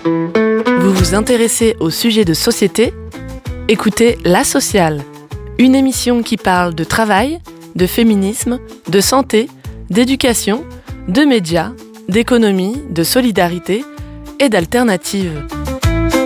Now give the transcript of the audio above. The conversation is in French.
Vous vous intéressez aux sujets de société ? Écoutez La Sociale, une émission qui parle de travail, de féminisme, de santé, d'éducation, de médias, d'économie, de solidarité et d'alternatives.